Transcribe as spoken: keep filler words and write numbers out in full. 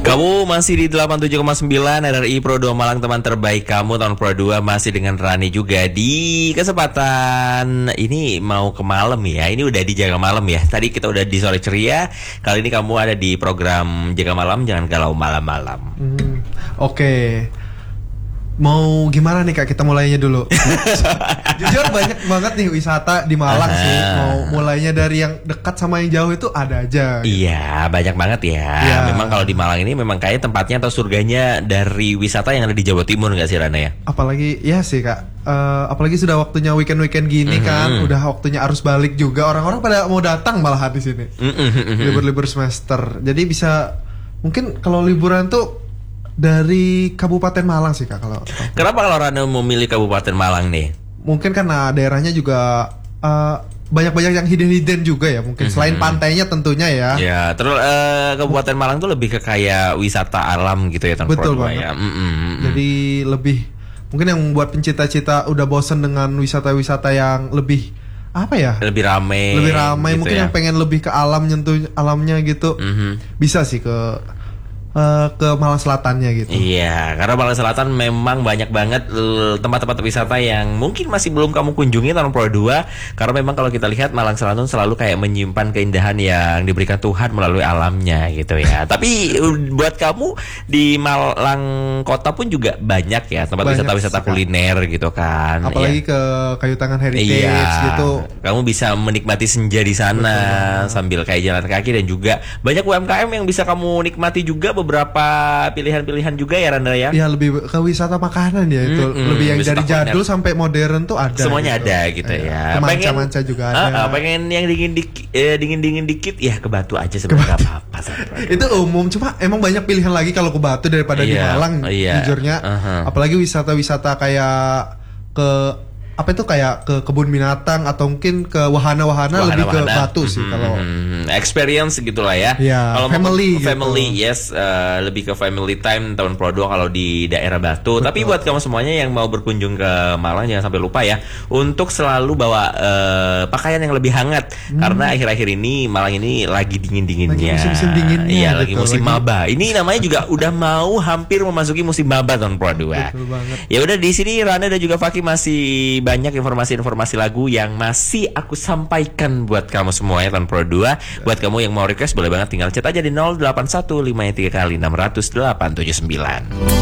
Kamu masih di delapan puluh tujuh koma sembilan R R I Pro dua Malang, teman terbaik kamu tahun Pro dua. Masih dengan Rani juga di kesempatan ini mau ke malam ya. Ini udah di Jaga Malam ya. Tadi kita udah di Sore Ceria. Kali ini kamu ada di program Jaga Malam, jangan galau malam-malam. hmm, Oke okay. Mau gimana nih Kak, kita mulainya dulu. Jujur banyak banget nih wisata di Malang sih. Mau mulainya dari yang dekat sama yang jauh itu ada aja gitu. Iya, banyak banget ya, ya. Memang kalau di Malang ini memang kayak tempatnya atau surganya dari wisata yang ada di Jawa Timur, gak sih Rana ya? Apalagi, ya sih Kak, uh, apalagi sudah waktunya weekend-weekend gini, mm-hmm. kan. Udah waktunya arus balik juga. Orang-orang pada mau datang malahan di sini, mm-hmm. libur-libur semester. Jadi bisa, mungkin kalau liburan tuh dari Kabupaten Malang sih Kak. Kalau kenapa kalau Rana memilih Kabupaten Malang nih? Mungkin karena daerahnya juga uh, banyak-banyak yang hidden-hidden juga ya. Mungkin mm-hmm. selain pantainya tentunya ya. Ya, terus uh, Kabupaten Malang tuh lebih ke kayak wisata alam gitu ya. Betul banget ya. Mm-hmm. Jadi lebih, mungkin yang membuat pencinta-cinta udah bosen dengan wisata-wisata yang lebih apa ya? Lebih ramai. Lebih ramai. Gitu mungkin ya. Yang pengen lebih ke alam, nyentuh alamnya gitu. Mm-hmm. Bisa sih ke Uh, ke Malang Selatannya gitu. Iya, karena Malang Selatan memang banyak banget uh, tempat-tempat wisata yang mungkin masih belum kamu kunjungi tahun Pro dua. Karena memang kalau kita lihat Malang Selatan selalu kayak menyimpan keindahan yang diberikan Tuhan melalui alamnya gitu ya. Tapi uh, buat kamu di Malang Kota pun juga banyak ya tempat banyak wisata-wisata sekali. Kuliner gitu kan. Apalagi ya. Ke Kayu Tangan Heritage iya, gitu. Kamu bisa menikmati senja di sana sambil kayak jalan kaki, dan juga banyak U M K M yang bisa kamu nikmati juga. Beberapa pilihan-pilihan juga ya Randa ya. Ya lebih ke wisata makanan ya itu. Mm-hmm. Lebih yang wisata dari jadul kuliner sampai modern tuh ada. Semuanya gitu. ada gitu ya. ya. Manca-manca juga ada. Uh, uh, pengen yang dingin dikit, eh, dingin-dingin dikit ya ke Batu aja sebenarnya apa-apa. Itu umum, cuma emang banyak pilihan lagi kalau ke Batu daripada yeah, di Malang yeah. jujurnya. Uh-huh. Apalagi wisata-wisata kayak ke apa itu kayak ke kebun binatang atau mungkin ke wahana-wahana, wahana lebih ke wahana. Batu sih mm-hmm. kalau experience gitulah ya. Ya kalau family gitu. Family yes, uh, lebih ke family time tahun Pro dua kalau di daerah Batu. Betul. Tapi buat kamu semuanya yang mau berkunjung ke Malang jangan sampai lupa ya untuk selalu bawa uh, pakaian yang lebih hangat hmm. karena akhir-akhir ini Malang ini lagi dingin-dinginnya. Lagi musim-musim dinginnya. Iya, gitu. lagi musim lagi. maba. Ini namanya juga udah mau hampir memasuki musim maba tahun Pro dua. Betul banget. Ya udah, di sini Rana dan juga Faki masih banyak informasi-informasi lagu yang masih aku sampaikan buat kamu semua ya tahun Pro dua. Buat kamu yang mau request boleh banget tinggal chat aja di nol delapan satu lima tiga kali enam nol nol delapan tujuh sembilan.